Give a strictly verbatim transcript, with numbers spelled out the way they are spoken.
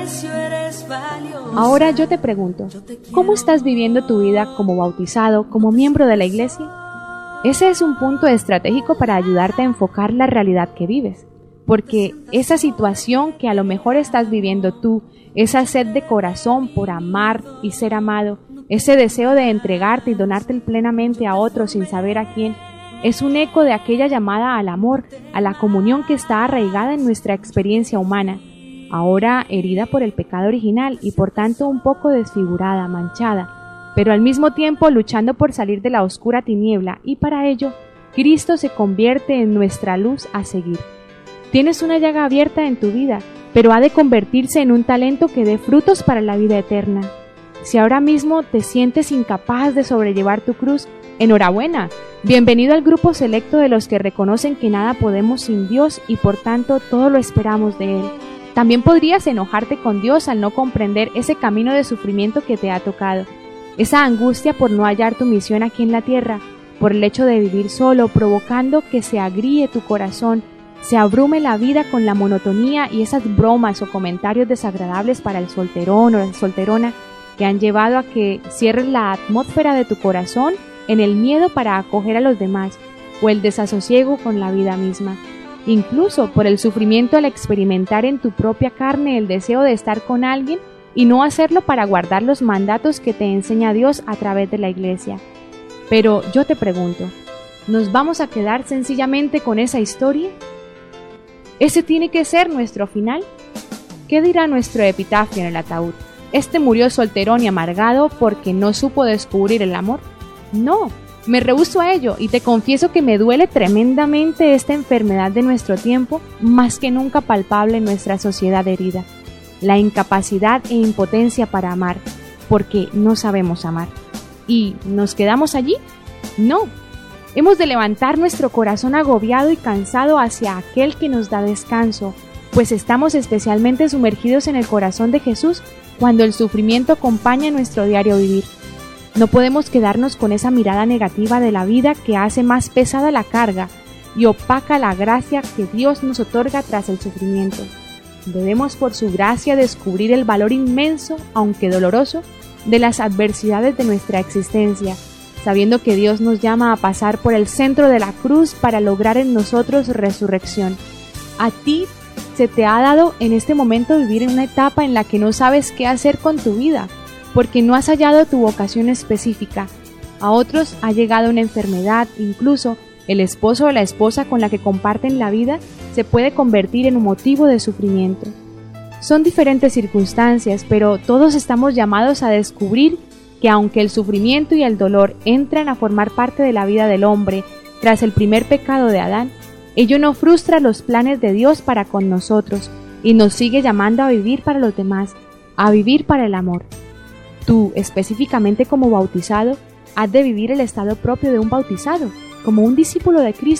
Ahora yo te pregunto, ¿cómo estás viviendo tu vida como bautizado, como miembro de la iglesia? Ese es un punto estratégico para ayudarte a enfocar la realidad que vives, porque esa situación que a lo mejor estás viviendo tú, esa sed de corazón por amar y ser amado, ese deseo de entregarte y donarte plenamente a otro sin saber a quién, es un eco de aquella llamada al amor, a la comunión que está arraigada en nuestra experiencia humana, ahora herida por el pecado original y por tanto un poco desfigurada, manchada, pero al mismo tiempo luchando por salir de la oscura tiniebla, y para ello Cristo se convierte en nuestra luz a seguir. Tienes una llaga abierta en tu vida, pero ha de convertirse en un talento que dé frutos para la vida eterna. Si ahora mismo te sientes incapaz de sobrellevar tu cruz, enhorabuena. Bienvenido al grupo selecto de los que reconocen que nada podemos sin Dios y por tanto todo lo esperamos de Él. También podrías enojarte con Dios al no comprender ese camino de sufrimiento que te ha tocado, esa angustia por no hallar tu misión aquí en la tierra, por el hecho de vivir solo, provocando que se agríe tu corazón, se abrume la vida con la monotonía y esas bromas o comentarios desagradables para el solterón o la solterona que han llevado a que cierres la atmósfera de tu corazón en el miedo para acoger a los demás o el desasosiego con la vida misma. Incluso por el sufrimiento al experimentar en tu propia carne el deseo de estar con alguien y no hacerlo para guardar los mandatos que te enseña Dios a través de la iglesia. Pero yo te pregunto, ¿nos vamos a quedar sencillamente con esa historia? ¿Ese tiene que ser nuestro final? ¿Qué dirá nuestro epitafio en el ataúd? ¿Este murió solterón y amargado porque no supo descubrir el amor? No. Me rehúso a ello y te confieso que me duele tremendamente esta enfermedad de nuestro tiempo, más que nunca palpable en nuestra sociedad herida. La incapacidad e impotencia para amar, porque no sabemos amar. ¿Y nos quedamos allí? No. Hemos de levantar nuestro corazón agobiado y cansado hacia aquel que nos da descanso, pues estamos especialmente sumergidos en el corazón de Jesús cuando el sufrimiento acompaña nuestro diario vivir. No podemos quedarnos con esa mirada negativa de la vida que hace más pesada la carga y opaca la gracia que Dios nos otorga tras el sufrimiento. Debemos por su gracia descubrir el valor inmenso, aunque doloroso, de las adversidades de nuestra existencia, sabiendo que Dios nos llama a pasar por el centro de la cruz para lograr en nosotros resurrección. A ti se te ha dado en este momento vivir en una etapa en la que no sabes qué hacer con tu vida, porque no has hallado tu vocación específica. A otros ha llegado una enfermedad, incluso el esposo o la esposa con la que comparten la vida se puede convertir en un motivo de sufrimiento. Son diferentes circunstancias, pero todos estamos llamados a descubrir que aunque el sufrimiento y el dolor entran a formar parte de la vida del hombre tras el primer pecado de Adán, ello no frustra los planes de Dios para con nosotros y nos sigue llamando a vivir para los demás, a vivir para el amor. Tú, específicamente como bautizado, has de vivir el estado propio de un bautizado, como un discípulo de Cristo